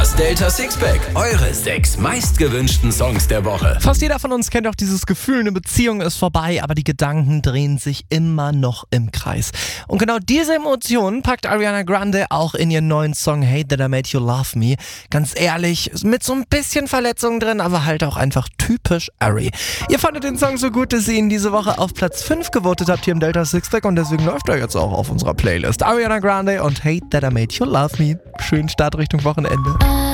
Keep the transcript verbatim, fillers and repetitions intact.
Das Delta Sixpack, eure sechs meistgewünschten Songs der Woche. Fast jeder von uns kennt auch dieses Gefühl, eine Beziehung ist vorbei, aber die Gedanken drehen sich immer noch im Kreis. Und genau diese Emotionen packt Ariana Grande auch in ihren neuen Song Hate That I Made You Love Me. Ganz ehrlich, mit so ein bisschen Verletzung drin, aber halt auch einfach typisch Ari. Ihr fandet den Song so gut, dass ihr ihn diese Woche auf Platz fünf gewotet habt hier im Delta Sixpack und deswegen läuft er jetzt auch auf unserer Playlist. Ariana Grande und Hate That I Made You Love Me. Schönen Start Richtung Wochenende.